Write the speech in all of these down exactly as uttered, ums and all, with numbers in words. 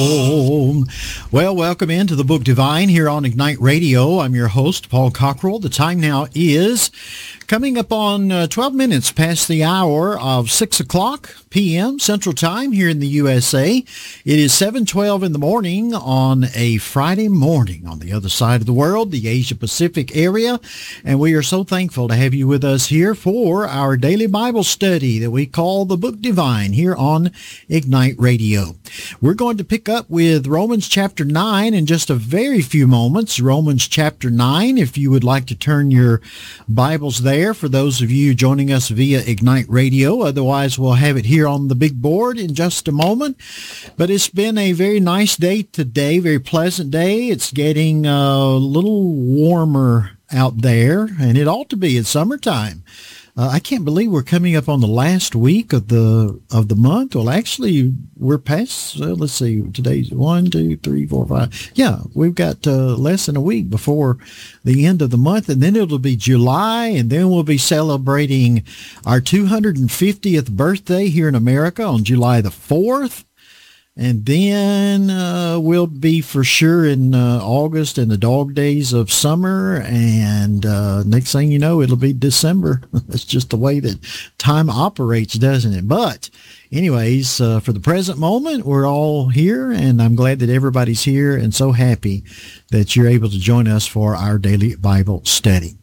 Well, welcome into the Book Divine here on Ignite Radio. I'm your host, Paul Cockrell. The time now is coming up on uh, twelve minutes past the hour of six o'clock p.m. Central Time here in the U S A. It is seven twelve in the morning on a Friday morning on the other side of the world, the Asia Pacific area, and we are so thankful to have you with us here for our daily Bible study that we call the Book Divine here on Ignite Radio. We're going to pick up with Romans chapter nine in just a very few moments. Romans chapter nine, if you would like to turn your Bibles there for those of you joining us via Ignite Radio. Otherwise, we'll have it here on the big board in just a moment. But it's been a very nice day today, very pleasant day. It's getting a little warmer out there, and it ought to be. It's summertime. Uh, I can't believe we're coming up on the last week of the of the month. Well, actually, we're past, uh, let's see, today's one, two, three, four, five. Yeah, we've got uh, less than a week before the end of the month, and then it'll be July, and then we'll be celebrating our two hundred fiftieth birthday here in America on July the fourth. And then uh, we'll be for sure in uh, August and the dog days of summer. And uh, next thing you know, it'll be December. That's just the way that time operates, doesn't it? But anyways, uh, for the present moment, we're all here, and I'm glad that everybody's here and so happy that you're able to join us for our daily Bible study.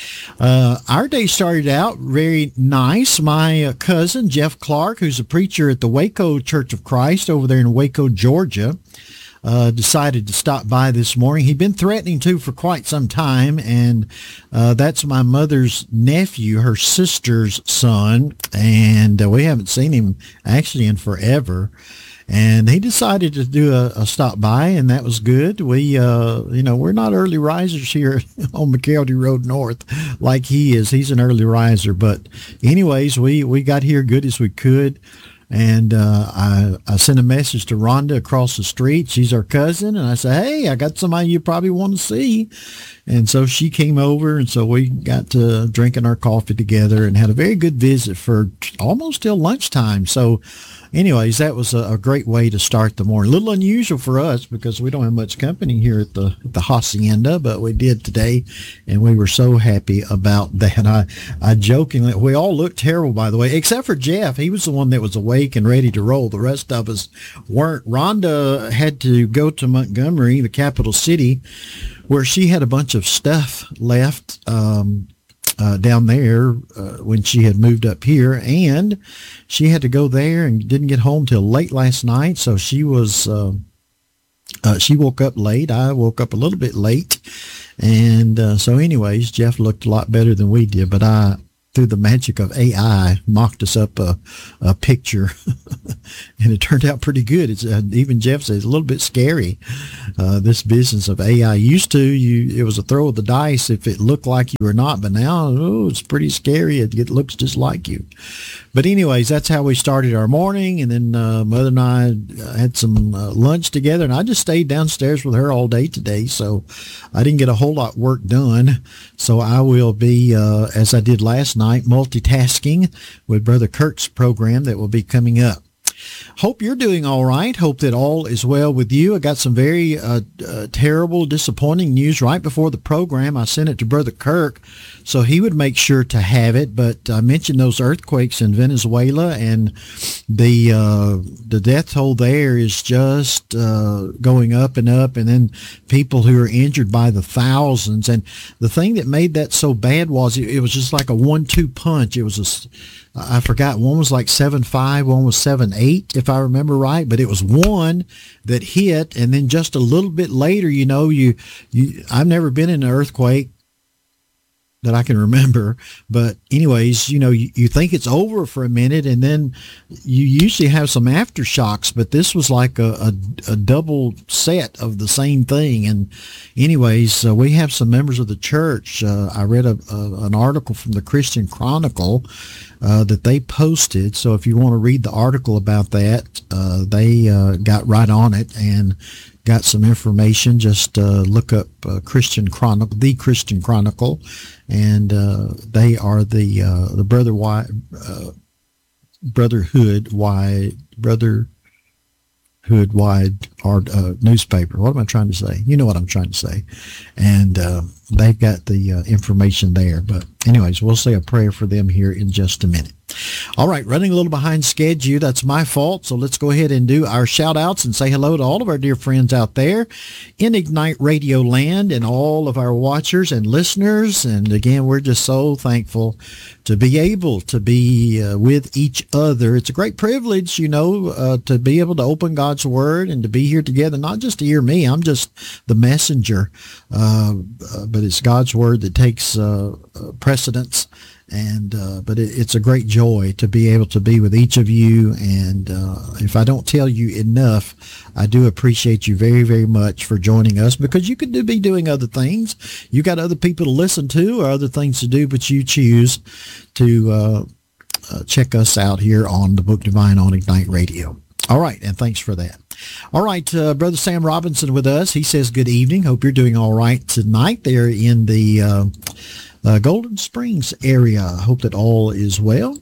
Uh, our day started out very nice. My uh, cousin, Jeff Clark, who's a preacher at the Waco Church of Christ over there in Waco, Georgia, uh, decided to stop by this morning. He'd been threatening to for quite some time, and uh, that's my mother's nephew, her sister's son, and uh, we haven't seen him actually in forever. And he decided to do a, a stop by, and that was good. We, uh, you know, we're not early risers here on McKelty Road North like he is. He's an early riser. But anyways, we, we got here good as we could. And uh, I, I sent a message to Rhonda across the street. She's our cousin. And I said, hey, I got somebody you probably want to see. And so she came over, and so we got to drinking our coffee together and had a very good visit for almost till lunchtime. So anyways, that was a, a great way to start the morning. A little unusual for us because we don't have much company here at the at the hacienda, but we did today, and we were so happy about that. I, I jokingly, we all looked terrible, by the way, except for Jeff. He was the one that was awake and ready to roll. The rest of us weren't. Rhonda had to go to Montgomery, the capital city, where she had a bunch of stuff left um, uh, down there uh, when she had moved up here, and she had to go there and didn't get home till late last night. So she was uh, uh, she woke up late. I woke up a little bit late, and uh, so anyways, Jeff looked a lot better than we did, but I, through the magic of A I, mocked us up a, a picture, and it turned out pretty good. It's uh, even Jeff says it's a little bit scary. Uh, this business of A I used to you, it was a throw of the dice if it looked like you or not, but now oh, it's pretty scary. It, it looks just like you. But anyways, that's how we started our morning, and then uh, Mother and I had some uh, lunch together, and I just stayed downstairs with her all day today, so I didn't get a whole lot of work done. So I will be, uh, as I did last night, multitasking with Brother Kirk's program that will be coming up. Hope you're doing all right. Hope that all is well with you. I got some very uh, uh, terrible, disappointing news right before the program. I sent it to Brother Kirk so he would make sure to have it. But I mentioned those earthquakes in Venezuela, and the uh, the death toll there is just uh, going up and up, and then people who are injured by the thousands. And the thing that made that so bad was it, it was just like a one two punch. It was a I forgot, one was like seven five, one was seven eight, if I remember right, but it was one that hit, and then just a little bit later, you know, you, you I've never been in an earthquake that I can remember, but anyways, you know, you, you think it's over for a minute, and then you usually have some aftershocks, but this was like a, a, a double set of the same thing. And anyways, uh, we have some members of the church. Uh, I read a, a, an article from the Christian Chronicle uh, that they posted, so if you want to read the article about that, uh, they uh, got right on it and got some information. Just uh, look up uh, Christian Chronicle, the Christian Chronicle, and uh, they are the uh, the brother why uh, brotherhood why brother Hood Wide art uh, newspaper. What am I trying to say? You know what I'm trying to say. And uh, they've got the uh, information there. But anyways, we'll say a prayer for them here in just a minute. All right, running a little behind schedule. That's my fault. So let's go ahead and do our shout outs and say hello to all of our dear friends out there in Ignite Radio land and all of our watchers and listeners. And again, we're just so thankful to be able to be uh, with each other. It's a great privilege, you know, uh, to be able to open God's Word and to be here together, not just to hear me. I'm just the messenger, uh, uh, but it's God's Word that takes uh, precedence. And uh, but it, it's a great joy to be able to be with each of you. And uh, if I don't tell you enough, I do appreciate you very, very much for joining us, because you could do, be doing other things. You got other people to listen to or other things to do, but you choose to uh, uh, check us out here on the Book Divine on Ignite Radio. All right, and thanks for that. All right, uh, Brother Sam Robinson with us. He says, good evening. Hope you're doing all right tonight there in the uh, uh, Golden Springs area. I hope that all is well.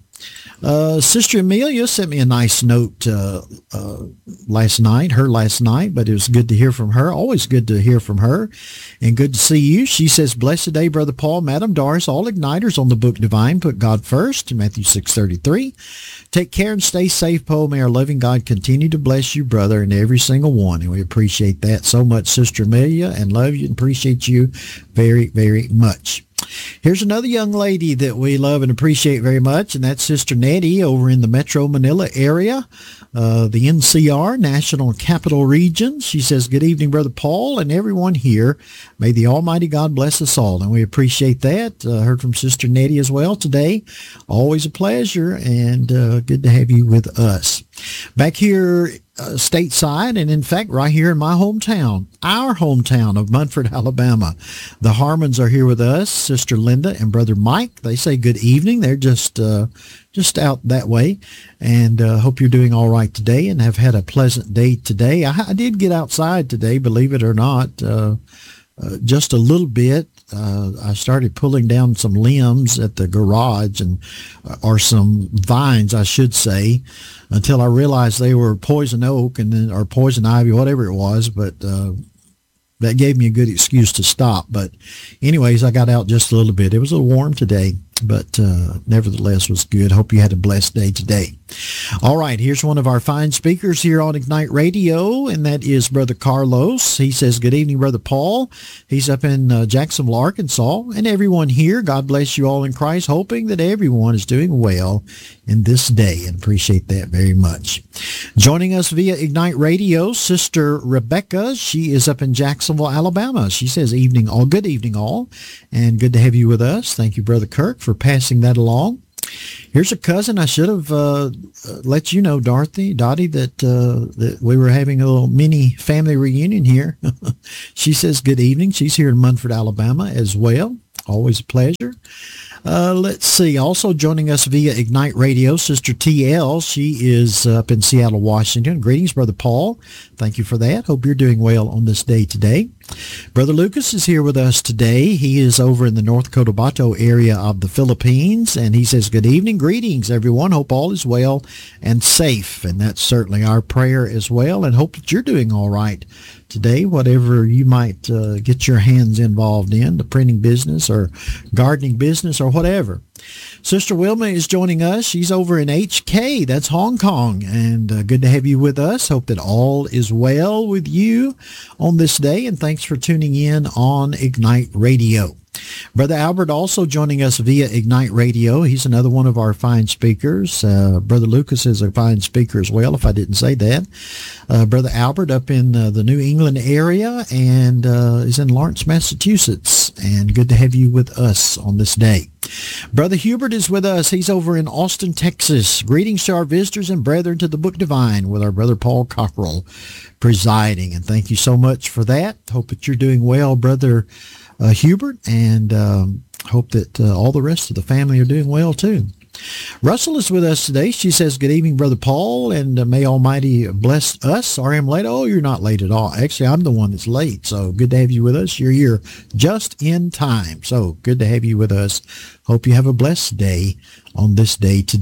Uh, Sister Amelia sent me a nice note uh, uh, last night, her last night, but it was good to hear from her. Always good to hear from her, and good to see you. She says, blessed day, Brother Paul, Madam Doris, all igniters on the Book Divine. Put God first, Matthew six thirty-three. Take care and stay safe, Paul. May our loving God continue to bless you, brother, and every single one. And we appreciate that so much, Sister Amelia, and love you and appreciate you very, very much. Here's another young lady that we love and appreciate very much, and that's Sister Nettie over in the Metro Manila area, uh, the N C R, National Capital Region. She says, good evening, Brother Paul, and everyone here. May the Almighty God bless us all, and we appreciate that. Uh, heard from Sister Nettie as well today. Always a pleasure, and uh, good to have you with us. Back here uh, stateside, and in fact right here in my hometown, our hometown of Munford, Alabama, the Harmons are here with us, Sister Linda and Brother Mike. They say good evening. They're just uh, just out that way, and uh, hope you're doing all right today and have had a pleasant day today. I, I did get outside today, believe it or not, uh, uh, just a little bit. Uh, I started pulling down some limbs at the garage, and uh, or some vines, I should say, until I realized they were poison oak and then or poison ivy, whatever it was. But uh, that gave me a good excuse to stop. But anyways, I got out just a little bit. It was a little warm today, but uh, nevertheless was good. Hope you had a blessed day today. All right, here's one of our fine speakers here on Ignite Radio, and that is Brother Carlos. He says, good evening, Brother Paul. He's up in uh, Jacksonville, Arkansas, and everyone here. God bless you all in Christ, hoping that everyone is doing well in this day, and appreciate that very much. Joining us via Ignite Radio, Sister Rebecca. She is up in Jacksonville, Alabama. She says, evening all, good evening all, and good to have you with us. Thank you, Brother Kirk, for passing that along. Here's a cousin. I should have uh, let you know, Dorothy, Dottie, that uh, that we were having a little mini family reunion here. She says good evening. She's here in Munford, Alabama as well. Always a pleasure. Uh, let's see. Also joining us via Ignite Radio, Sister T L. She is up in Seattle, Washington. Greetings, Brother Paul. Thank you for that. Hope you're doing well on this day today. Brother Lucas is here with us today. He is over in the North Cotabato area of the Philippines, and he says, good evening. Greetings, everyone. Hope all is well and safe, and that's certainly our prayer as well, and hope that you're doing all right today, whatever you might uh, get your hands involved in, the printing business or gardening business or whatever. Sister Wilma is joining us. She's over in H K, that's Hong Kong, and uh, good to have you with us. Hope that all is well with you on this day, and thanks for tuning in on Ignite Radio. Brother Albert also joining us via Ignite Radio. He's another one of our fine speakers. Uh, Brother Lucas is a fine speaker as well, if I didn't say that. Uh, Brother Albert up in uh, the New England area, and uh, is in Lawrence, Massachusetts. And good to have you with us on this day. Brother Hubert is with us. He's over in Austin, Texas. Greetings to our visitors and brethren to the Book Divine, with our Brother Paul Cockrell presiding. And thank you so much for that. Hope that you're doing well, Brother uh, Hubert, and um, hope that uh, all the rest of the family are doing well too. Russell is with us today. She says, good evening, Brother Paul, and uh, may Almighty bless us. Sorry I'm late. Oh, you're not late at all. Actually, I'm the one that's late, so good to have you with us. You're here just in time, so good to have you with us. Hope you have a blessed day on this day today.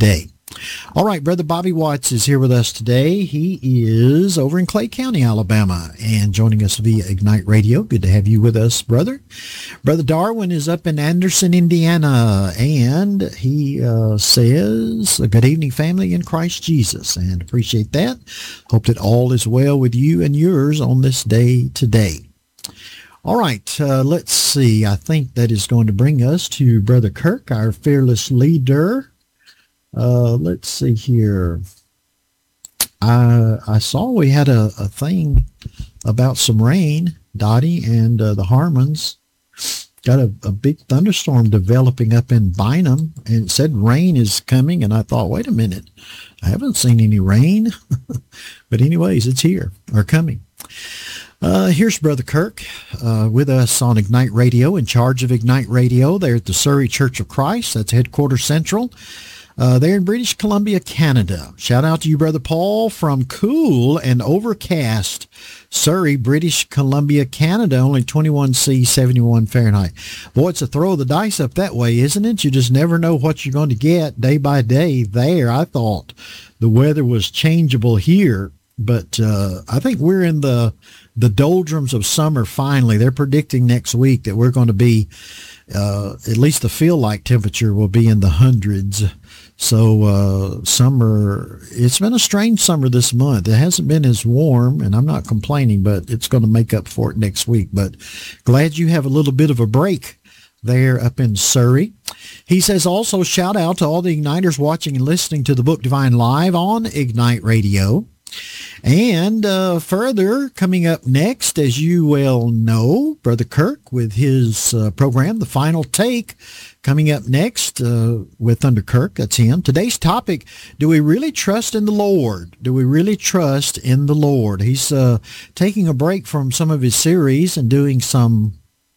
All right, Brother Bobby Watts is here with us today. He is over in Clay County, Alabama, and joining us via Ignite Radio. Good to have you with us, brother. Brother Darwin is up in Anderson, Indiana, and he uh, says, good evening, family in Christ Jesus, and appreciate that. Hope that all is well with you and yours on this day today. All right, uh, let's see. I think that is going to bring us to Brother Kirk, our fearless leader. Uh, let's see here. I I saw we had a, a thing about some rain, Dottie, and uh, the Harmons got a, a big thunderstorm developing up in Bynum, and it said rain is coming, and I thought, wait a minute, I haven't seen any rain. But anyways, it's here, or coming. Uh, here's Brother Kirk uh, with us on Ignite Radio, in charge of Ignite Radio. They're at the Surrey Church of Christ. That's Headquarters Central. Uh, they're in British Columbia, Canada. Shout out to you, Brother Paul, from cool and overcast Surrey, British Columbia, Canada. Only twenty-one C, seventy-one Fahrenheit. Boy, it's a throw of the dice up that way, isn't it? You just never know what you're going to get day by day there. I thought the weather was changeable here, but uh, I think we're in the the doldrums of summer finally. They're predicting next week that we're going to be, uh, at least the feel-like temperature will be in the hundreds. So uh, summer, it's been a strange summer this month. It hasn't been as warm, and I'm not complaining, but it's going to make up for it next week. But glad you have a little bit of a break there up in Surrey. He says also, shout out to all the Igniters watching and listening to the Book Divine live on Ignite Radio. And uh, further, coming up next, as you well know, Brother Kirk with his uh, program, The Final Take, coming up next uh, with Thunder Kirk. That's him. Today's topic, do we really trust in the Lord? Do we really trust in the Lord? He's uh, taking a break from some of his series and doing some,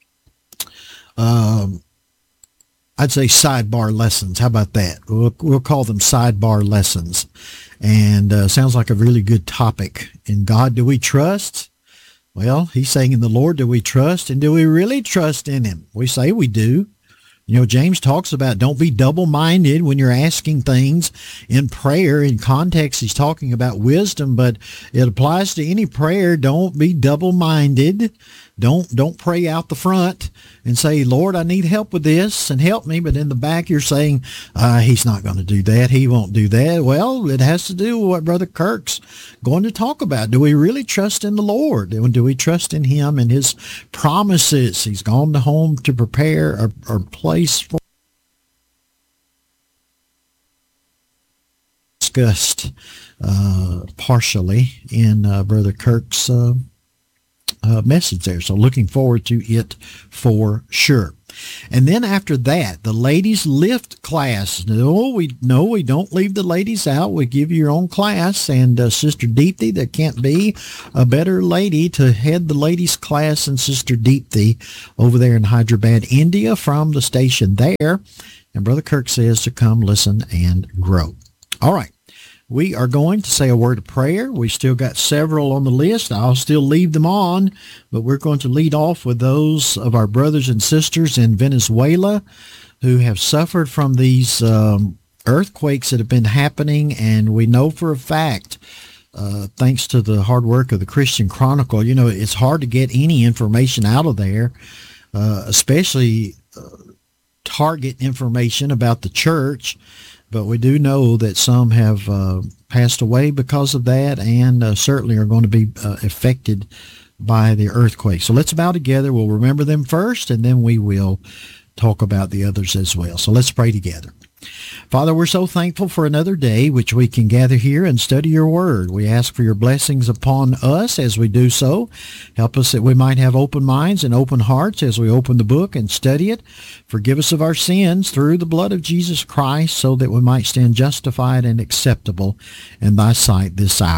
um, I'd say, sidebar lessons. How about that? We'll, we'll call them sidebar lessons. And uh, sounds like a really good topic. In God, do we trust? Well, he's saying in the Lord, do we trust? And do we really trust in him? We say we do. You know, James talks about don't be double-minded when you're asking things in prayer. In context, he's talking about wisdom, but it applies to any prayer. Don't be double-minded. Don't don't pray out the front and say, Lord, I need help with this and help me. But in the back, you're saying, uh, he's not going to do that. He won't do that. Well, it has to do with what Brother Kirk's going to talk about. Do we really trust in the Lord? Do we trust in him and his promises? He's gone to home to prepare a, a place for discussed uh, partially in uh, Brother Kirk's uh, Uh, message there. So looking forward to it for sure. And then after that, the ladies lift class. No, we no, we don't leave the ladies out. We give you your own class. And uh, Sister Deepthi, there can't be a better lady to head the ladies class than Sister Deepthi over there in Hyderabad, India, from the station there. And Brother Kirk says to come listen and grow. All right. We are going to say a word of prayer. We still got several on the list. I'll still leave them on, but we're going to lead off with those of our brothers and sisters in Venezuela who have suffered from these um, earthquakes that have been happening. And we know for a fact, uh, thanks to the hard work of the Christian Chronicle, you know, it's hard to get any information out of there, uh, especially uh, target information about the church. But we do know that some have uh, passed away because of that, and uh, certainly are going to be uh, affected by the earthquake. So let's bow together. We'll remember them first, and then we will talk about the others as well. So let's pray together. Father, we're so thankful for another day which we can gather here and study your word. We ask for your blessings upon us as we do so. Help us that we might have open minds and open hearts as we open the book and study it. Forgive us of our sins through the blood of Jesus Christ so that we might stand justified and acceptable in thy sight this hour.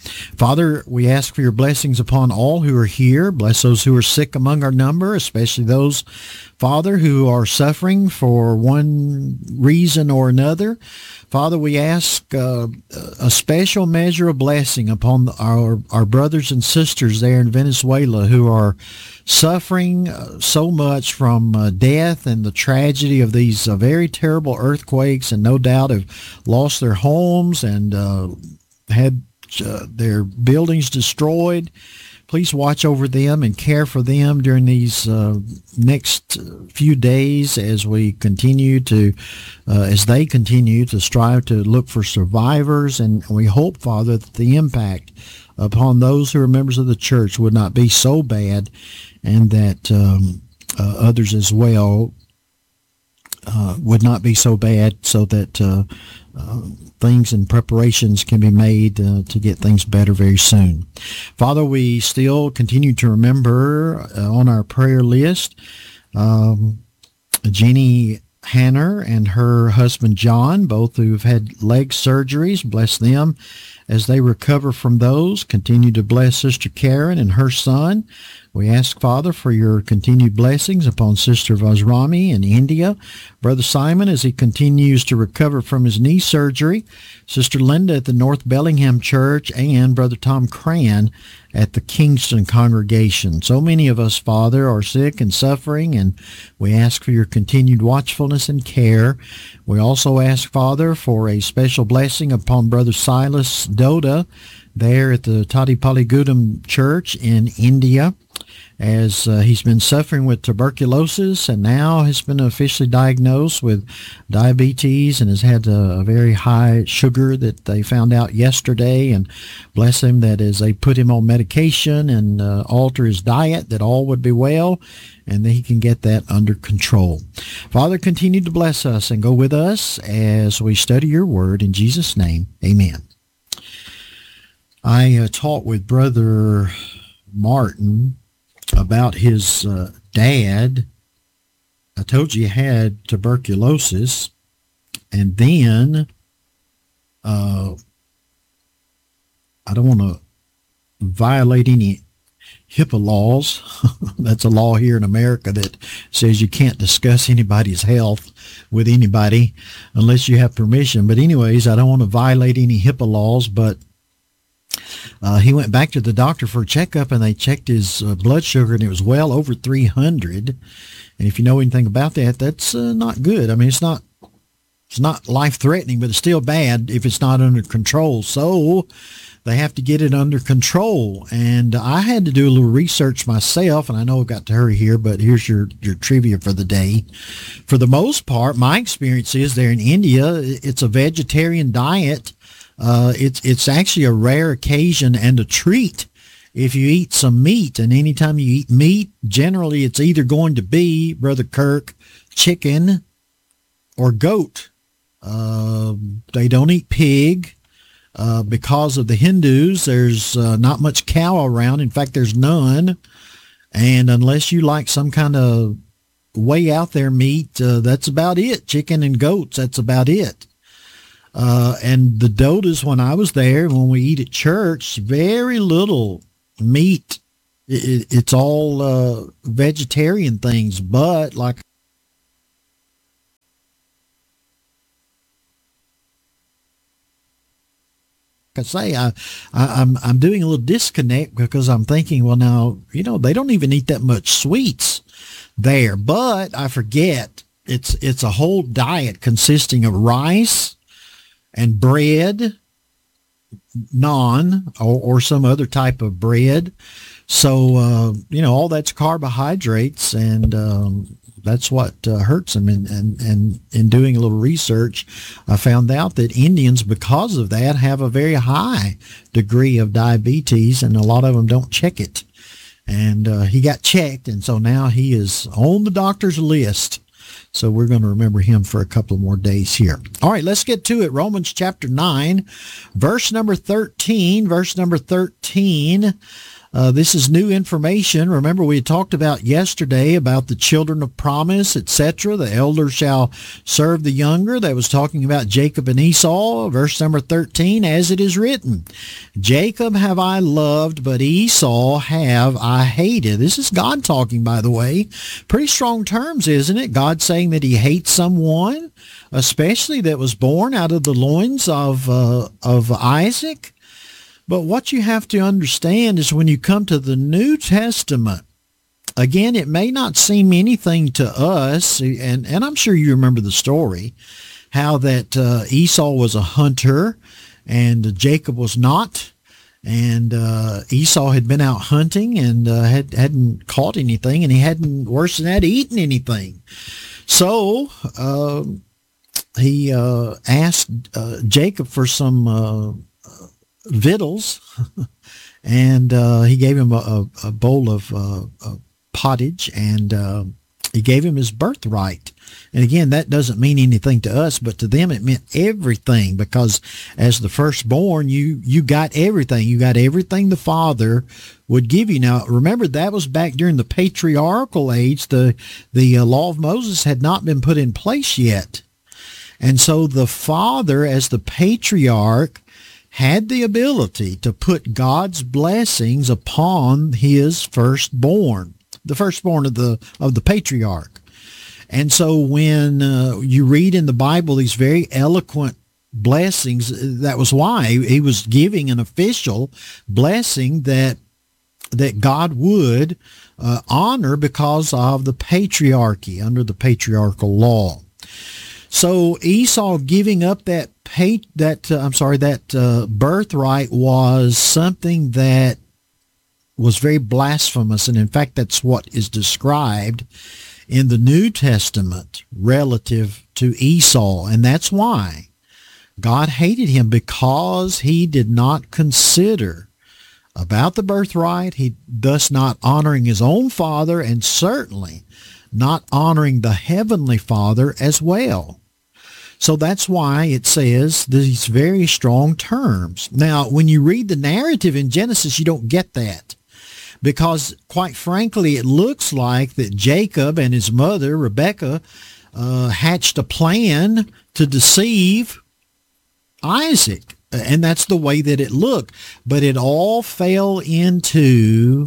Father, we ask for your blessings upon all who are here. Bless those who are sick among our number, especially those, Father, who are suffering for one reason or another. Father, we ask uh, a special measure of blessing upon our, our brothers and sisters there in Venezuela who are suffering uh, so much from uh, death and the tragedy of these uh, very terrible earthquakes, and no doubt have lost their homes and uh, had uh, their buildings destroyed. Please watch over them and care for them during these uh, next few days as we continue to, uh, as they continue to strive to look for survivors. And we hope, Father, that the impact upon those who are members of the church would not be so bad, and that um, uh, others as well uh, would not be so bad, so that uh, uh, things and preparations can be made uh, to get things better very soon. Father, we still continue to remember uh, on our prayer list um, Jeannie Hanner and her husband John, both who've had leg surgeries. Bless them as they recover from those. Continue to bless Sister Karen and her son. We ask, Father, for your continued blessings upon Sister Vajrami in India. Brother Simon, as he continues to recover from his knee surgery. Sister Linda at the North Bellingham Church, and Brother Tom Cran at the Kingston congregation. So many of us, Father, are sick and suffering, and we ask for your continued watchfulness and care. We also ask, Father, for a special blessing upon Brother Silas Doda there at the Tadi Paligudam Church in India, as uh, he's been suffering with tuberculosis and now has been officially diagnosed with diabetes and has had a, a very high sugar that they found out yesterday. And bless him that as they put him on medication and uh, alter his diet, that all would be well and that he can get that under control. Father, continue to bless us and go with us as we study your word. In Jesus' name, amen. I uh, talked with Brother Martin about his uh, dad. I told you he had tuberculosis, and then uh, I don't want to violate any HIPAA laws. That's a law here in America that says you can't discuss anybody's health with anybody unless you have permission. But anyways, I don't want to violate any HIPAA laws, but Uh, he went back to the doctor for a checkup, and they checked his uh, blood sugar, and it was well over three hundred. And if you know anything about that, that's uh, not good. I mean, it's not it's not life-threatening, but it's still bad if it's not under control. So they have to get it under control. And I had to do a little research myself, and I know I've got to hurry here, but here's your, your trivia for the day. For the most part, my experience is there in India, it's a vegetarian diet. Uh, it's it's actually a rare occasion and a treat if you eat some meat. And anytime you eat meat, generally it's either going to be, Brother Kirk, chicken or goat. Uh, they don't eat pig uh, because of the Hindus. There's uh, not much cow around. In fact, there's none. And unless you like some kind of way out there meat, uh, that's about it. Chicken and goats, that's about it. Uh, and the Dodas, when I was there, when we eat at church, very little meat. It, it's all uh, vegetarian things. But like I say, I, I, I'm I'm doing a little disconnect because I'm thinking, well, now, you know, they don't even eat that much sweets there. But I forget, it's it's a whole diet consisting of rice and bread, naan, or, or some other type of bread. So, uh, you know, all that's carbohydrates, and um, that's what uh, hurts them. And, and, and in doing a little research, I found out that Indians, because of that, have a very high degree of diabetes, and a lot of them don't check it. And uh, he got checked, and so now he is on the doctor's list. So we're going to remember him for a couple more days here. All right, let's get to it. Romans chapter nine, verse number thirteen. Verse number thirteen. Uh, this is new information. Remember, we had talked about yesterday about the children of promise, et cetera. The elder shall serve the younger. That was talking about Jacob and Esau. Verse number thirteen, as it is written, Jacob have I loved, but Esau have I hated. This is God talking, by the way. Pretty strong terms, isn't it? God saying that he hates someone, especially that was born out of the loins of uh, of Isaac. But what you have to understand is when you come to the New Testament, again, it may not seem anything to us, and, and I'm sure you remember the story, how that uh, Esau was a hunter and Jacob was not, and uh, Esau had been out hunting and uh, had, hadn't caught anything, and he hadn't, worse than that, eaten anything. So uh, he uh, asked uh, Jacob for some uh, victuals, and uh, he gave him a, a bowl of uh, a pottage, and uh, he gave him his birthright. And again, that doesn't mean anything to us, but to them it meant everything, because as the firstborn, you you got everything. You got everything the father would give you. Now, remember, that was back during the patriarchal age. The, the uh, law of Moses had not been put in place yet. And so the father, as the patriarch, had the ability to put God's blessings upon his firstborn, the firstborn of the of the patriarch. And so when uh, you read in the Bible these very eloquent blessings, that was why he was giving an official blessing that that God would uh, honor because of the patriarchy under the patriarchal law. So Esau giving up that pay, that uh, I'm sorry, that uh, birthright was something that was very blasphemous, and in fact, that's what is described in the New Testament relative to Esau, and that's why God hated him, because he did not consider about the birthright. He thus not honoring his own father, and certainly not honoring the heavenly Father as well. So that's why it says these very strong terms. Now, when you read the narrative in Genesis, you don't get that, because quite frankly, it looks like that Jacob and his mother, Rebekah, uh, hatched a plan to deceive Isaac. And that's the way that it looked. But it all fell into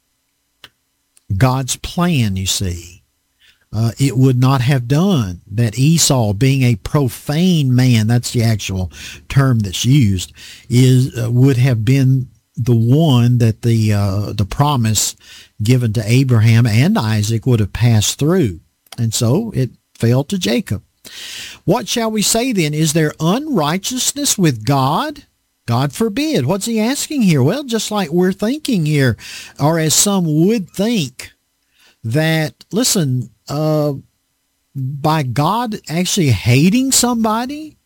God's plan, you see. Uh, it would not have done that. Esau, being a profane man, that's the actual term that's used, is uh, would have been the one that the uh, the promise given to Abraham and Isaac would have passed through. And so it fell to Jacob. What shall we say then? Is there unrighteousness with God? God forbid. What's he asking here? Well, just like we're thinking here, or as some would think, that, listen, uh, by God actually hating somebody,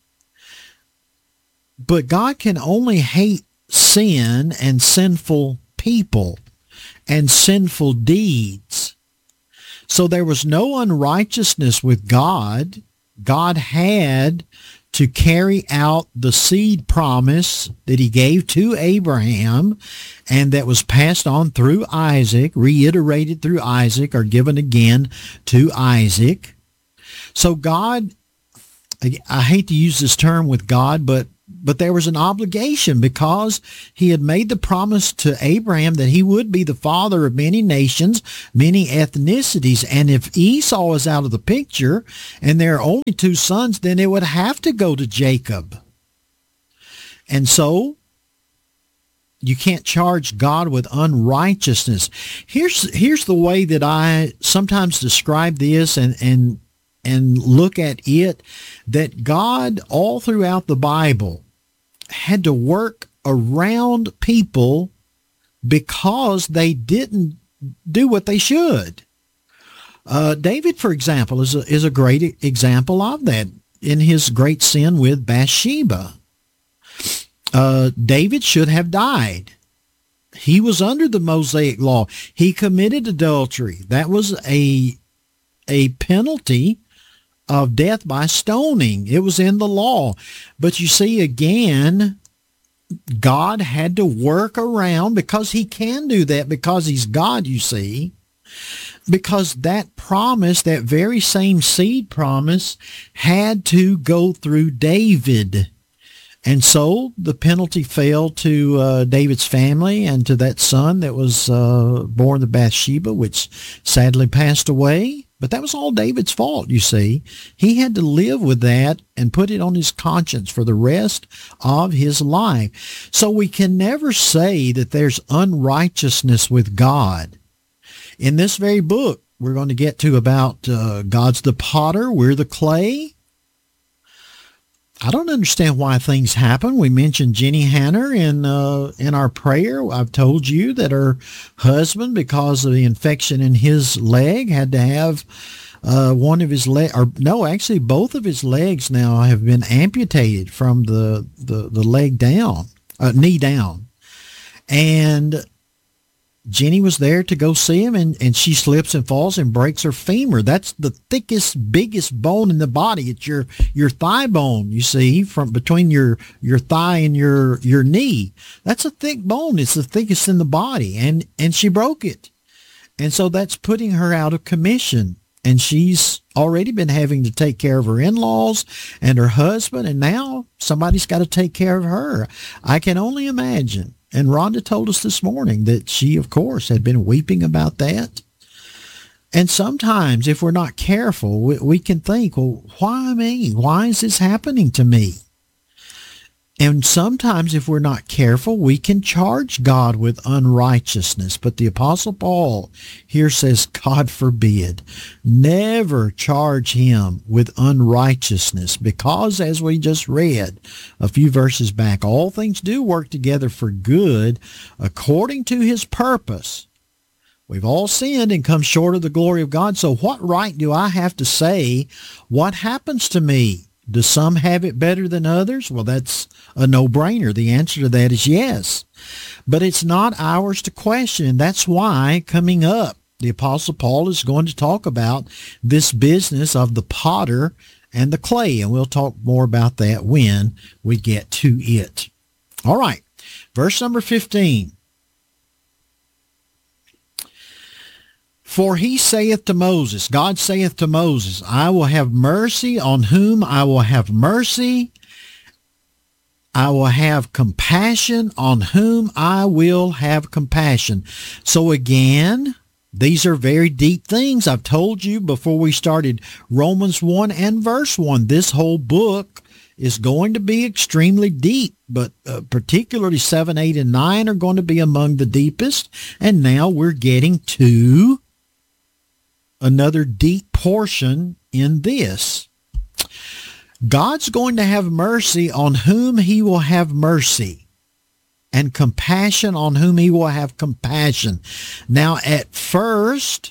but God can only hate sin and sinful people and sinful deeds. So there was no unrighteousness with God. God had to carry out the seed promise that he gave to Abraham, and that was passed on through Isaac, reiterated through Isaac, or given again to Isaac. So God, I hate to use this term with God, but But there was an obligation, because he had made the promise to Abraham that he would be the father of many nations, many ethnicities. And if Esau is out of the picture and there are only two sons, then it would have to go to Jacob. And so you can't charge God with unrighteousness. Here's here's the way that I sometimes describe this and and and look at it, that God all throughout the Bible had to work around people because they didn't do what they should. Uh, David, for example, is a, is a great example of that in his great sin with Bathsheba. Uh, David should have died. He was under the Mosaic law. He committed adultery. That was a, a penalty of death by stoning. It was in the law. But you see, again, God had to work around, because he can do that because he's God, you see, because that promise, that very same seed promise, had to go through David. And so the penalty fell to uh, David's family and to that son that was uh, born of Bathsheba, which sadly passed away. But that was all David's fault, you see. He had to live with that and put it on his conscience for the rest of his life. So we can never say that there's unrighteousness with God. In this very book, we're going to get to about uh, God's the potter, we're the clay. I don't understand why things happen. We mentioned Jenny Hanner in uh, in our prayer. I've told you that her husband, because of the infection in his leg, had to have uh, one of his leg, or no, actually both of his legs now have been amputated from the the, the leg down, uh, knee down, and Jenny was there to go see him, and, and she slips and falls and breaks her femur. That's the thickest, biggest bone in the body. It's your, your thigh bone, you see, from between your, your thigh and your, your knee. That's a thick bone. It's the thickest in the body, and, and she broke it. And so that's putting her out of commission. And she's already been having to take care of her in-laws and her husband, and now somebody's got to take care of her. I can only imagine. And Rhonda told us this morning that she, of course, had been weeping about that. And sometimes, if we're not careful, we, we can think, well, why me? Why is this happening to me? And sometimes, if we're not careful, we can charge God with unrighteousness. But the Apostle Paul here says, God forbid, never charge him with unrighteousness, because, as we just read a few verses back, all things do work together for good according to his purpose. We've all sinned and come short of the glory of God. So what right do I have to say what happens to me? Do some have it better than others? Well, that's a no-brainer. The answer to that is yes. But it's not ours to question. That's why, coming up, the Apostle Paul is going to talk about this business of the potter and the clay. And we'll talk more about that when we get to it. All right. Verse number fifteen. For he saith to Moses, God saith to Moses, I will have mercy on whom I will have mercy. I will have compassion on whom I will have compassion. So again, these are very deep things. I've told you before we started Romans one and verse one, this whole book is going to be extremely deep, but uh, particularly seven, eight, and nine are going to be among the deepest. And now we're getting to another deep portion in this. God's going to have mercy on whom he will have mercy, and compassion on whom he will have compassion. Now, at first,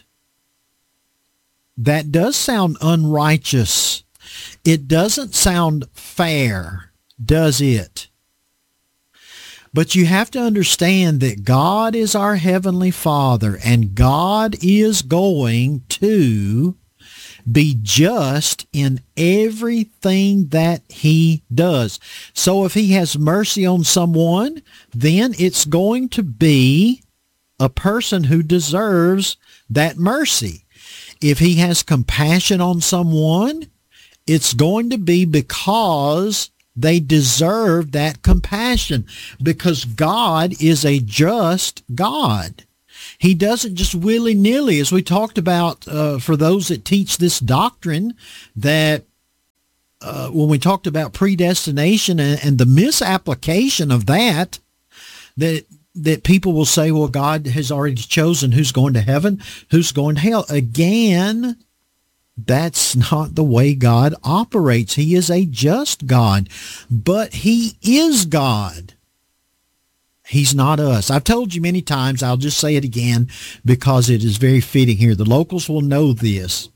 that does sound unrighteous. It doesn't sound fair, does it? But you have to understand that God is our Heavenly Father, and God is going to be just in everything that he does. So if he has mercy on someone, then it's going to be a person who deserves that mercy. If he has compassion on someone, it's going to be because they deserve that compassion, because God is a just God. He doesn't just willy-nilly, as we talked about uh, for those that teach this doctrine, that uh, when we talked about predestination and, and the misapplication of that, that that people will say, well, God has already chosen who's going to heaven, who's going to hell. Again, that's not the way God operates. He is a just God, but he is God. He's not us. I've told you many times, I'll just say it again because it is very fitting here. The locals will know this.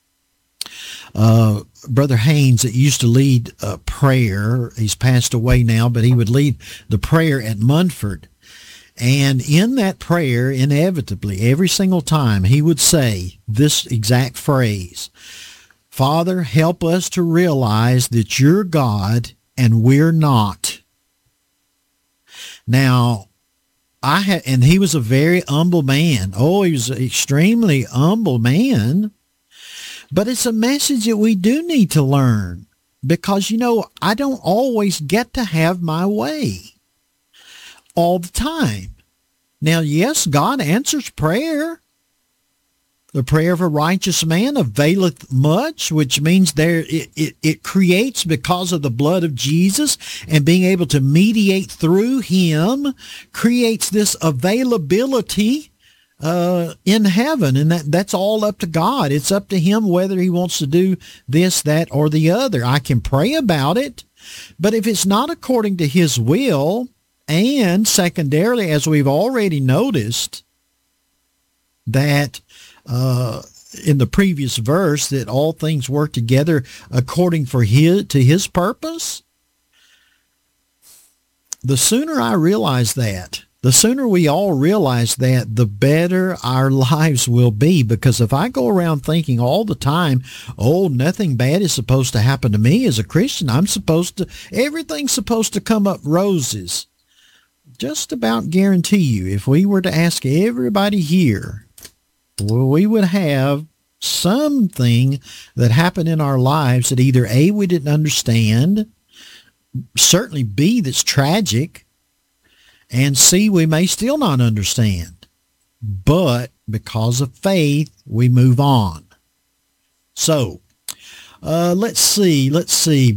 Uh, Brother Haynes, that used to lead uh, prayer, he's passed away now, but he would lead the prayer at Munford. And in that prayer, inevitably, every single time, he would say this exact phrase, Father, help us to realize that you're God and we're not. Now, I had, and he was a very humble man. Oh, he was an extremely humble man. But it's a message that we do need to learn because, you know, I don't always get to have my way all the time. Now, yes, God answers prayer. The prayer of a righteous man availeth much, which means there it, it, it creates because of the blood of Jesus and being able to mediate through him creates this availability uh, in heaven. And that, that's all up to God. It's up to him whether he wants to do this, that, or the other. I can pray about it, but if it's not according to his will, and secondarily, as we've already noticed, that Uh, in the previous verse, that all things work together according for his, to his purpose. The sooner I realize that, the sooner we all realize that, the better our lives will be. Because if I go around thinking all the time, oh, nothing bad is supposed to happen to me as a Christian, I'm supposed to, everything's supposed to come up roses. Just about guarantee you, if we were to ask everybody here, well, we would have something that happened in our lives that either A, we didn't understand, certainly B, that's tragic, and C, we may still not understand. But because of faith, we move on. So, uh, let's see, let's see.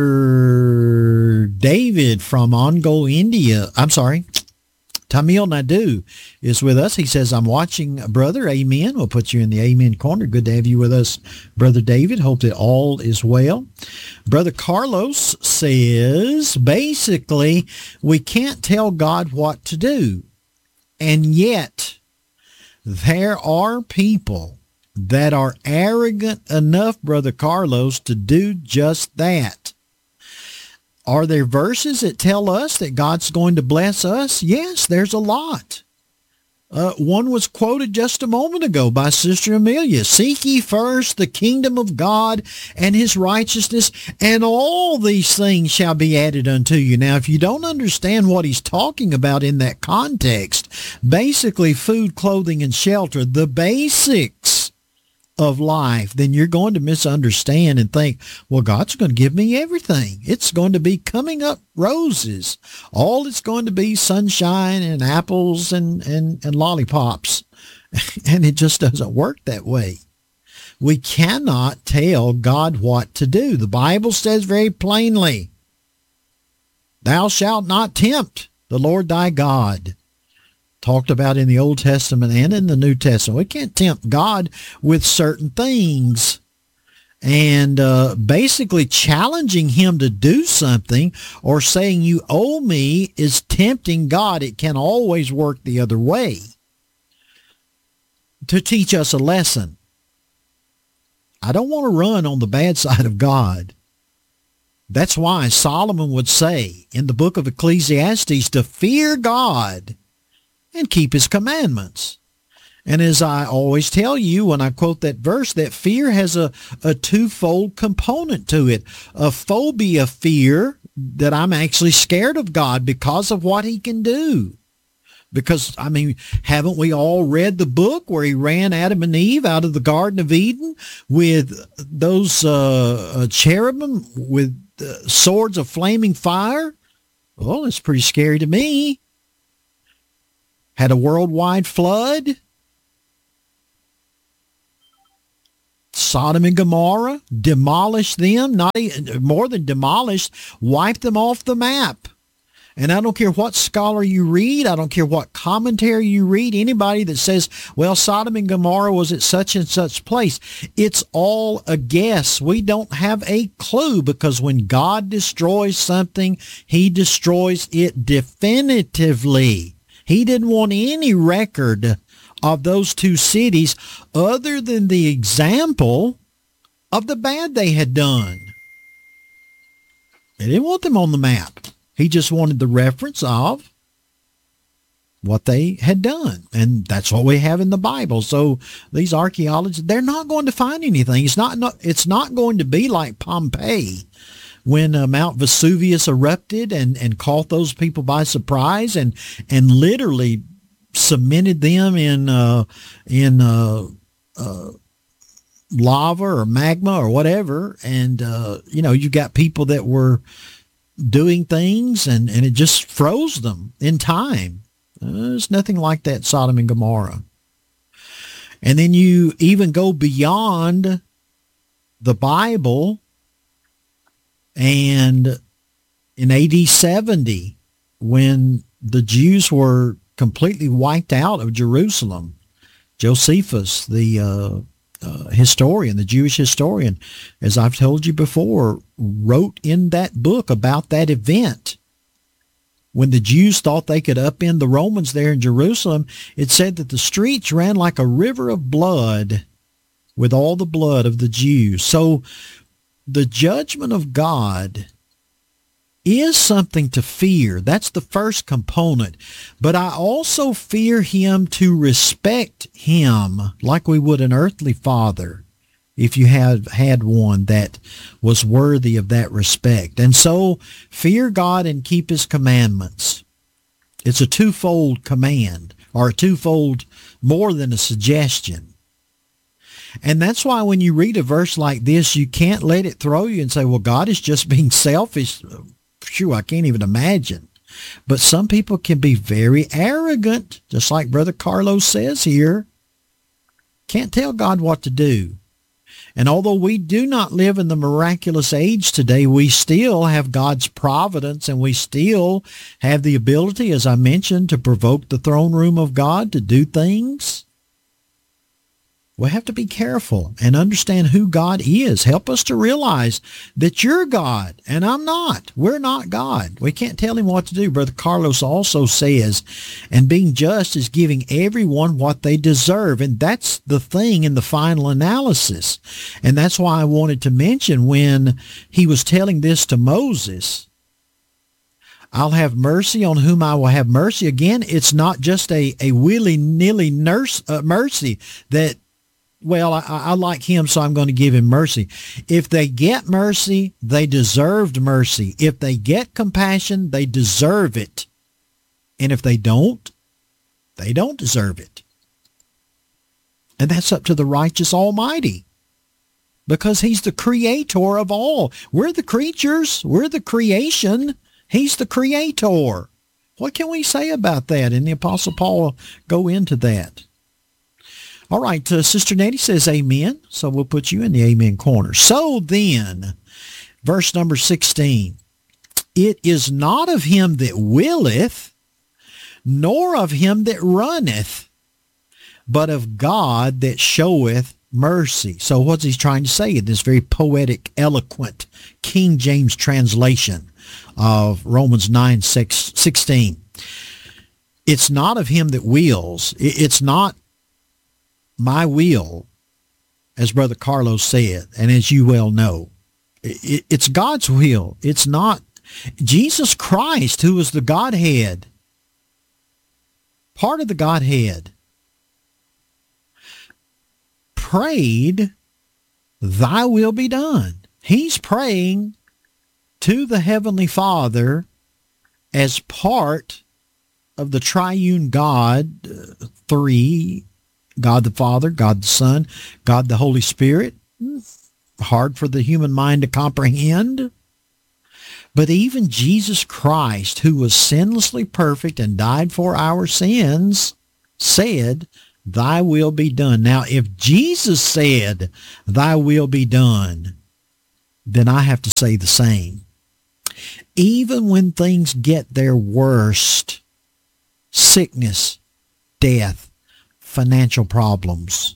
Brother David from Ongole, India, I'm sorry, Tamil Nadu is with us. He says, I'm watching, brother. Amen. We'll put you in the amen corner. Good to have you with us, Brother David. Hope that all is well. Brother Carlos says, basically, we can't tell God what to do. And yet, there are people that are arrogant enough, Brother Carlos, to do just that. Are there verses that tell us that God's going to bless us? Yes, there's a lot. Uh, one was quoted just a moment ago by Sister Amelia. Seek ye first the kingdom of God and his righteousness, and all these things shall be added unto you. Now, if you don't understand what he's talking about in that context, basically food, clothing, and shelter, the basics of life, then you're going to misunderstand and think, well, God's going to give me everything. It's going to be coming up roses. All it's going to be sunshine and apples and, and, and lollipops. And it just doesn't work that way. We cannot tell God what to do. The Bible says very plainly, thou shalt not tempt the Lord thy God. Talked about in the Old Testament and in the New Testament. We can't tempt God with certain things. And uh, basically challenging him to do something or saying you owe me is tempting God. It can always work the other way to teach us a lesson. I don't want to run on the bad side of God. That's why Solomon would say in the book of Ecclesiastes to fear God and keep his commandments. And as I always tell you when I quote that verse, that fear has a, a twofold component to it. A phobia fear that I'm actually scared of God because of what he can do. Because, I mean, haven't we all read the book where he ran Adam and Eve out of the Garden of Eden with those uh, cherubim with uh, swords of flaming fire? Well, that's pretty scary to me. Had a worldwide flood. Sodom and Gomorrah, demolished them, not even, more than demolished, wiped them off the map. And I don't care what scholar you read, I don't care what commentary you read, anybody that says, well, Sodom and Gomorrah was at such and such place, it's all a guess. We don't have a clue, because when God destroys something, he destroys it definitively. He didn't want any record of those two cities other than the example of the bad they had done. He didn't want them on the map. He just wanted the reference of what they had done. And that's what we have in the Bible. So these archaeologists, they're not going to find anything. It's not, not it's not going to be like Pompeii, when uh, Mount Vesuvius erupted and, and caught those people by surprise and and literally cemented them in uh, in uh, uh, lava or magma or whatever. And, uh, you know, you got people that were doing things and, and it just froze them in time. Uh, there's nothing like that, Sodom and Gomorrah. And then you even go beyond the Bible, and in A D seventy, when the Jews were completely wiped out of Jerusalem, Josephus, the uh, uh, historian, the Jewish historian, as I've told you before, wrote in that book about that event. When the Jews thought they could upend the Romans there in Jerusalem, it said that the streets ran like a river of blood with all the blood of the Jews. So the judgment of God is something to fear. That's the first component. But I also fear him to respect him like we would an earthly father, if you had had one that was worthy of that respect. And so fear God and keep his commandments. It's a twofold command, or a twofold, more than a suggestion. And that's why when you read a verse like this, you can't let it throw you and say, well, God is just being selfish. Phew, I can't even imagine. But some people can be very arrogant, just like Brother Carlos says here. Can't tell God what to do. And although we do not live in the miraculous age today, we still have God's providence, and we still have the ability, as I mentioned, to provoke the throne room of God to do things. We have to be careful and understand who God is. Help us to realize that you're God and I'm not. We're not God. We can't tell him what to do. Brother Carlos also says, and being just is giving everyone what they deserve. And that's the thing in the final analysis. And that's why I wanted to mention when he was telling this to Moses, I'll have mercy on whom I will have mercy. Again, it's not just a, a willy-nilly nurse, uh, mercy that, well, I, I like him, so I'm going to give him mercy. If they get mercy, they deserved mercy. If they get compassion, they deserve it. And if they don't, they don't deserve it. And that's up to the righteous Almighty, because he's the creator of all. We're the creatures. We're the creation. He's the creator. What can we say about that? And the Apostle Paul will go into that. All right, uh, Sister Nettie says amen, so we'll put you in the amen corner. So then, verse number sixteen, it is not of him that willeth, nor of him that runneth, but of God that showeth mercy. So what's he trying to say in this very poetic, eloquent King James translation of Romans nine sixteen? It's not of him that wills. It's not my will, as Brother Carlos said, and as you well know. It's God's will. It's not Jesus Christ, who is the Godhead, part of the Godhead, prayed, thy will be done. He's praying to the Heavenly Father as part of the triune God, uh, three, God the Father, God the Son, God the Holy Spirit. Hard for the human mind to comprehend. But even Jesus Christ, who was sinlessly perfect and died for our sins, said, thy will be done. Now, if Jesus said, thy will be done, then I have to say the same. Even when things get their worst, sickness, death, financial problems,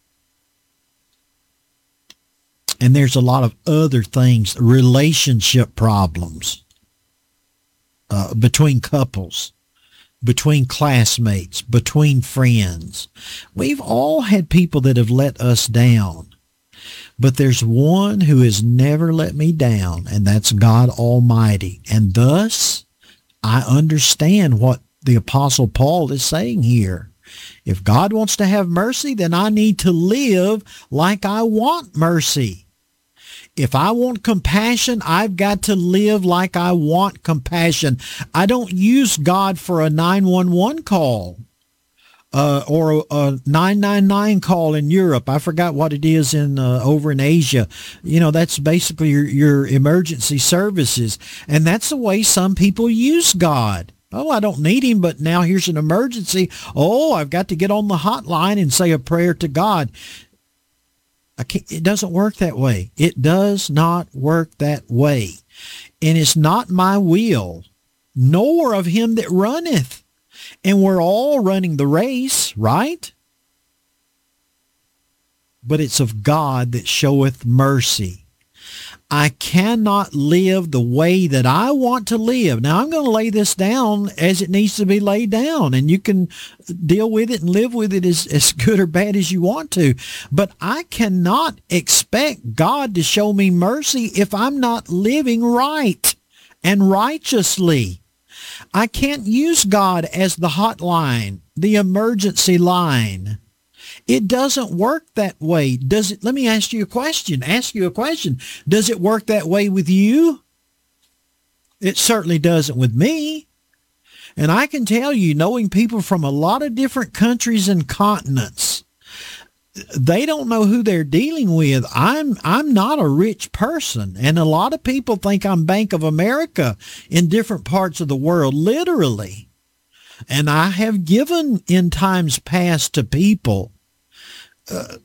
and there's a lot of other things, relationship problems uh, between couples, between classmates, between friends. We've all had people that have let us down, but there's one who has never let me down, and that's God Almighty. And thus, I understand what the Apostle Paul is saying here. If God wants to have mercy, then I need to live like I want mercy. If I want compassion, I've got to live like I want compassion. I don't use God for a nine one one call uh, or a, a nine nine nine call in Europe. I forgot what it is in uh, over in Asia. You know, that's basically your, your emergency services. And that's the way some people use God. Oh, I don't need him, but now here's an emergency. Oh, I've got to get on the hotline and say a prayer to God. I can't, it doesn't work that way. It does not work that way. And it's not my will, nor of him that runneth. And we're all running the race, right? But it's of God that showeth mercy. I cannot live the way that I want to live. Now, I'm going to lay this down as it needs to be laid down, and you can deal with it and live with it as, as good or bad as you want to. But I cannot expect God to show me mercy if I'm not living right and righteously. I can't use God as the hotline, the emergency line. It doesn't work that way. Does it? Let me ask you a question. Ask you a question. Does it work that way with you? It certainly doesn't with me. And I can tell you, knowing people from a lot of different countries and continents, they don't know who they're dealing with. I'm I'm not a rich person, and a lot of people think I'm Bank of America in different parts of the world, literally. And I have given in times past to people. Uh,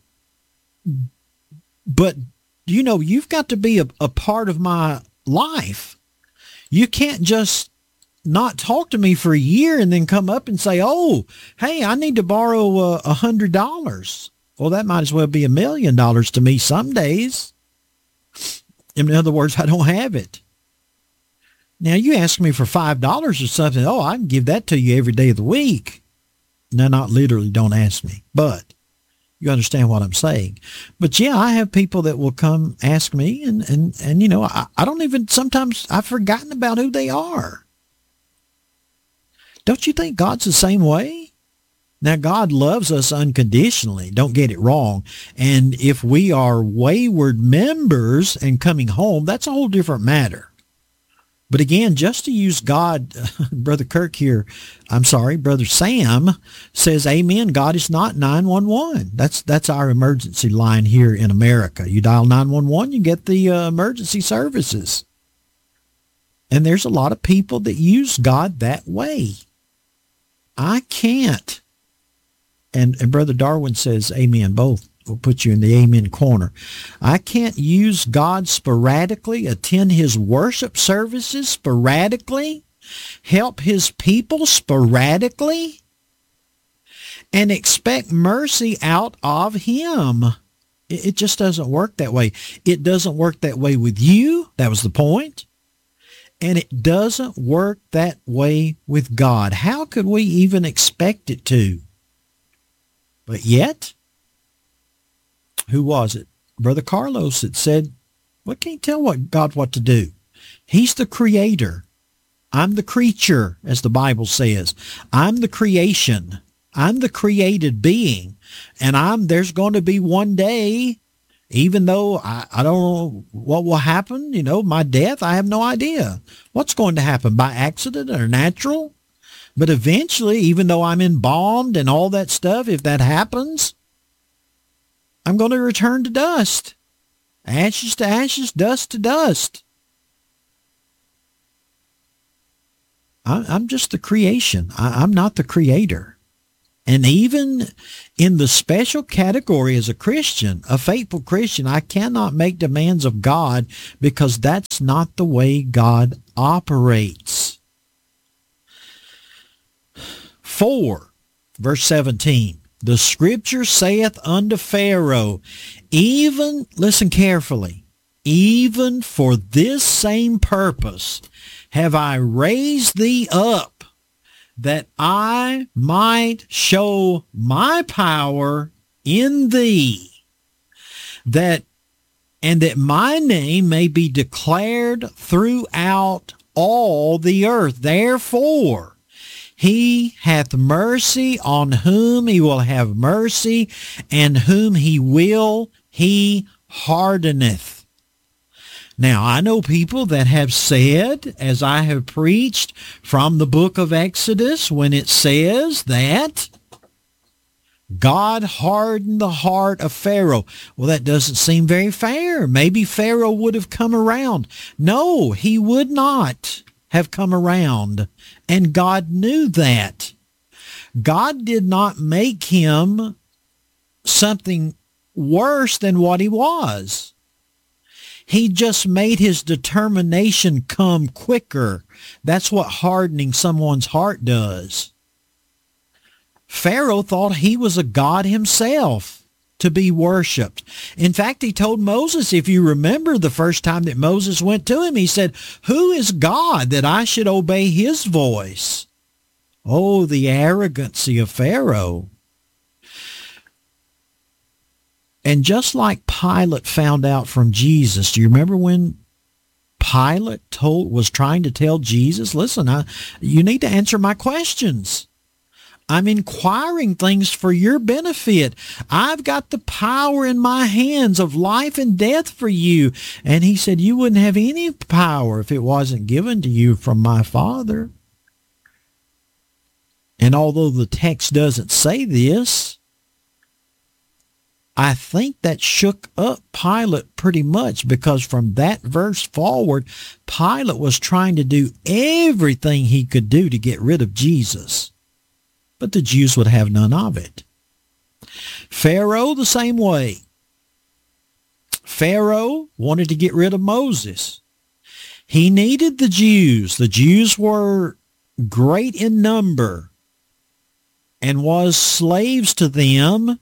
but, you know, you've got to be a, a part of my life. You can't just not talk to me for a year and then come up and say, oh, hey, I need to borrow a uh, hundred dollars. Well, that might as well be a million dollars to me some days. In other words, I don't have it. Now, you ask me for five dollars or something. Oh, I can give that to you every day of the week. No, not literally. Don't ask me. But you understand what I'm saying. But yeah, I have people that will come ask me, and, and, and you know, I, I don't even, sometimes I've forgotten about who they are. Don't you think God's the same way? Now, God loves us unconditionally. Don't get it wrong. And if we are wayward members and coming home, that's a whole different matter. But again, just to use God, Brother Kirk here, I'm sorry, Brother Sam says, amen, God is not nine one one. That's that's our emergency line here in America. You dial nine one one, you get the uh, emergency services. And there's a lot of people that use God that way. I can't. And, and Brother Darwin says, amen, both. We'll put you in the amen corner. I can't use God sporadically, attend his worship services sporadically, help his people sporadically, and expect mercy out of him. It, it just doesn't work that way. It doesn't work that way with you. That was the point. And it doesn't work that way with God. How could we even expect it to? But yet, who was it? Brother Carlos that said, well, can't tell what God what to do. He's the creator. I'm the creature, as the Bible says. I'm the creation. I'm the created being. And I'm there's going to be one day, even though I, I don't know what will happen, you know, my death, I have no idea. What's going to happen? By accident or natural? But eventually, even though I'm embalmed and all that stuff, if that happens, I'm going to return to dust. Ashes to ashes, dust to dust. I'm just the creation. I'm not the creator. And even in the special category as a Christian, a faithful Christian, I cannot make demands of God because that's not the way God operates. Four, verse seventeen. The scripture saith unto Pharaoh, even, listen carefully, even for this same purpose have I raised thee up, that I might show my power in thee, that and that my name may be declared throughout all the earth. Therefore, he hath mercy on whom he will have mercy, and whom he will he hardeneth. Now, I know people that have said, as I have preached from the book of Exodus, when it says that God hardened the heart of Pharaoh. Well, that doesn't seem very fair. Maybe Pharaoh would have come around. No, he would not have come around. And God knew that. God did not make him something worse than what he was. He just made his determination come quicker. That's what hardening someone's heart does. Pharaoh thought he was a god himself to be worshipped. In fact, he told Moses, if you remember the first time that Moses went to him, he said, "Who is God that I should obey his voice?" Oh, the arrogancy of Pharaoh. And just like Pilate found out from Jesus, do you remember when Pilate told was trying to tell Jesus, listen, I, you need to answer my questions. I'm inquiring things for your benefit. I've got the power in my hands of life and death for you. And he said, you wouldn't have any power if it wasn't given to you from my Father. And although the text doesn't say this, I think that shook up Pilate pretty much, because from that verse forward, Pilate was trying to do everything he could do to get rid of Jesus. But the Jews would have none of it. Pharaoh, the same way. Pharaoh wanted to get rid of Moses. He needed the Jews. The Jews were great in number and was slaves to them.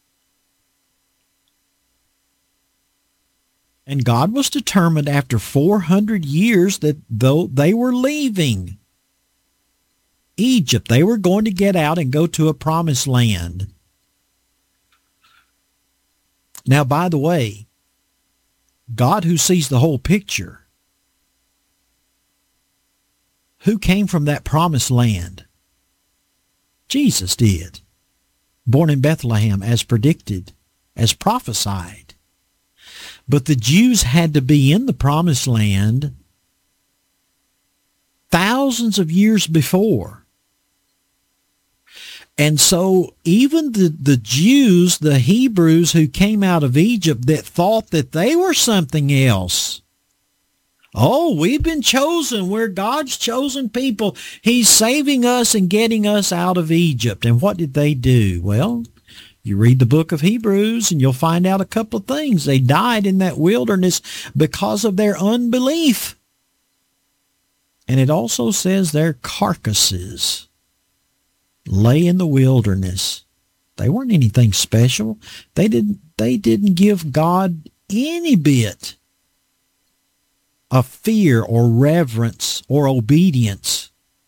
And God was determined after four hundred years that though they were leaving Egypt, they were going to get out and go to a promised land. Now, by the way, God, who sees the whole picture, who came from that promised land? Jesus did, born in Bethlehem as predicted, as prophesied. But the Jews had to be in the promised land thousands of years before. And so even the, the Jews, the Hebrews who came out of Egypt that thought that they were something else. Oh, we've been chosen. We're God's chosen people. He's saving us and getting us out of Egypt. And what did they do? Well, you read the book of Hebrews and you'll find out a couple of things. They died in that wilderness because of their unbelief. And it also says their carcasses lay in the wilderness. They weren't anything special. They didn't, they didn't give God any bit of fear or reverence or obedience.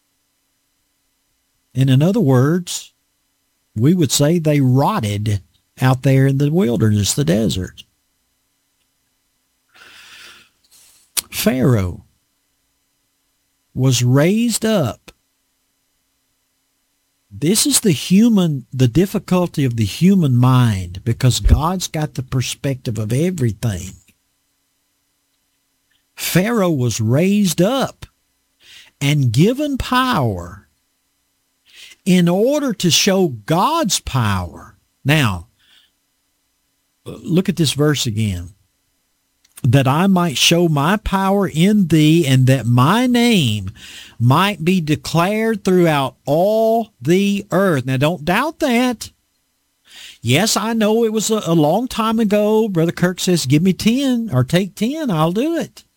And in other words, we would say they rotted out there in the wilderness, the desert. Pharaoh was raised up. This is the human, the difficulty of the human mind, because God's got the perspective of everything. Pharaoh was raised up and given power in order to show God's power. Now, look at this verse again. That I might show my power in thee, and that my name might be declared throughout all the earth. Now, don't doubt that. Yes, I know it was a, a long time ago. Brother Kirk says, give me ten or take ten. I'll do it.